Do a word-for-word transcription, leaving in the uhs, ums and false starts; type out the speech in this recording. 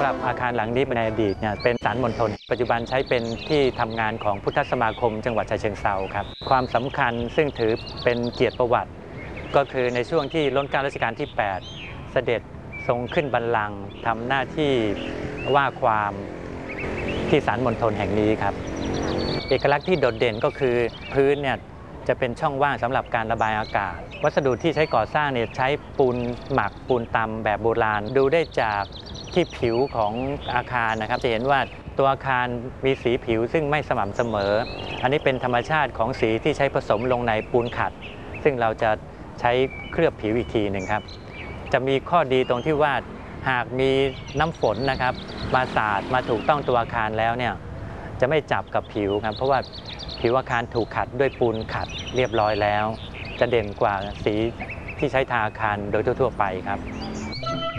หรับอาคารหลังนี้ในอดีตเนี่ยเป็นศาลมณฑลปัจจุบันใช้เป็นที่ทำงานของพุทธสมาคมจังหวัดฉะเชิงเทราครับความสำคัญซึ่งถือเป็นเกียรติประวัติก็คือในช่วงที่รัชกาลรัชกาลที่แปดเสด็จทรงขึ้นบัลลังก์ทำหน้าที่ว่าความที่ศาลมณฑลแห่งนี้ครับเอกลักษณ์ที่โดดเด่นก็คือพื้นเนี่ยจะเป็นช่องว่างสำหรับการระบายอากาศวัสดุที่ใช้ก่อสร้างเนี่ยใช้ปูนหมักปูนตำแบบโบราณดูได้จากที่ผิวของอาคารนะครับจะเห็นว่าตัวอาคารมีสีผิวซึ่งไม่สม่ำเสมออันนี้เป็นธรรมชาติของสีที่ใช้ผสมลงในปูนขัดซึ่งเราจะใช้เคลือบผิวอีกทีหนึ่งครับจะมีข้อดีตรงที่ว่าหากมีน้ำฝนนะครับมาสาดมาถูกต้องตัวอาคารแล้วเนี่ยจะไม่จับกับผิวครับเพราะว่าผิวอาคารถูกขัดด้วยปูนขัดเรียบร้อยแล้วจะเด่นกว่าสีที่ใช้ทาอาคารโดยทั่วๆไปครับ